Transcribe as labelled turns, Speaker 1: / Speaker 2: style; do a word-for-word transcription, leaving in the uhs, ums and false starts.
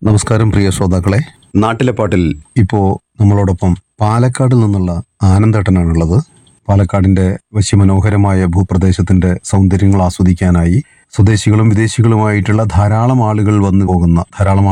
Speaker 1: നമസ്കാരം പ്രിയ ശ്രോതാക്കളെ. നാട്ടിലെ പാട്ടിൽ ഇപ്പോൾ നമ്മളോടൊപ്പം പാലക്കാടിൽ നിന്നുള്ള ആനന്ദേട്ടനാണുള്ളത്. പാലക്കാടിന്റെ വശ്യമനോഹരമായ ഭൂപ്രദേശത്തിന്റെ സൗന്ദര്യങ്ങൾ ആസ്വദിക്കാനായി സ്വദേശികളും വിദേശികളുമായിട്ടുള്ള ധാരാളം ആളുകൾ വന്നു പോകുന്ന ധാരാളം